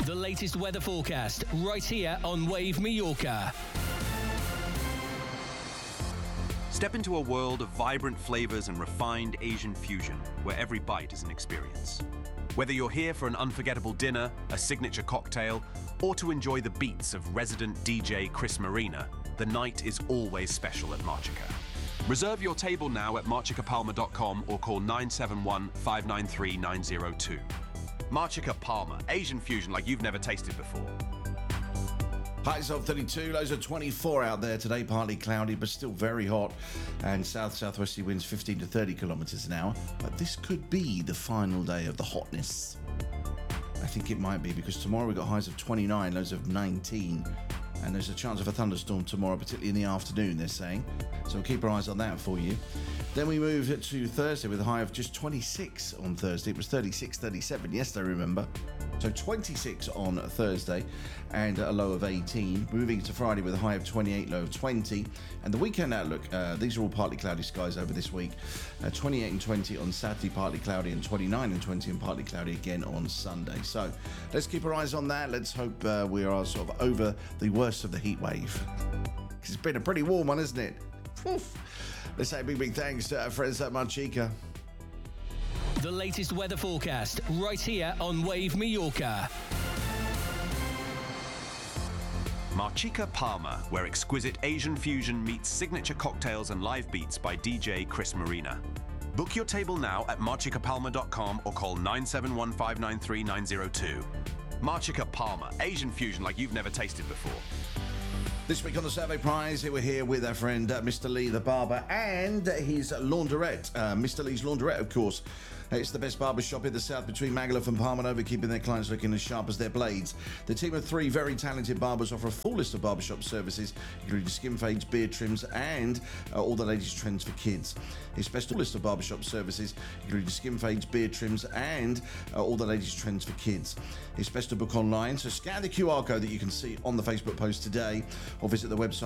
The latest weather forecast right here on Wave Mallorca. Step into a world of vibrant flavors and refined Asian fusion, where every bite is an experience. Whether you're here for an unforgettable dinner, a signature cocktail, or to enjoy the beats of resident DJ Chris Marina, the night is always special at Marchica. Reserve your table now at marchicapalma.com or call 971 593 902. Marchica Palma, Asian fusion like you've never tasted before. Highs of 32, lows of 24 out there today, partly cloudy but still very hot, and south-southwesterly winds 15 to 30 kilometres an hour. But this could be the final day of the hotness. I think it might be, because tomorrow we've got highs of 29, lows of 19, and there's a chance of a thunderstorm tomorrow, particularly in the afternoon, they're saying. So we'll keep our eyes on that for you. Then we move to Thursday with a high of just 26 on Thursday. It was 36, 37 yesterday, remember. So 26 on Thursday and a low of 18. Moving to Friday with a high of 28, low of 20. And the weekend outlook, these are all partly cloudy skies over this week. 28 and 20 on Saturday, partly cloudy, and 29 and 20 and partly cloudy again on Sunday. So let's keep our eyes on that. Let's hope we are sort of over the worst of the heat wave. It's been a pretty warm one, isn't it? Oof. Let's say a big thanks to our friends at Marchica. The latest weather forecast right here on Wave Mallorca. Marchica Palma, where exquisite Asian fusion meets signature cocktails and live beats by DJ Chris Marina. Book your table now at marchicapalma.com or call 971 593 902. Marchica Palma, Asian fusion like you've never tasted before. This week on the Survey Prize, we're here with our friend Mr. Lee the barber and his launderette. Mr. Lee's Launderette, of course. It's the best barber shop in the south between Magaluf and Palmanova, keeping their clients looking as sharp as their blades. The team of 3 very talented barbers offer a full list of barbershop services, including skin fades, beard trims, and all the latest trends for kids. His special list of barbershop services, including skin fades, beard trims, and all the latest trends for kids. It's best to book online, so scan the QR code that you can see on the Facebook post today, or visit the website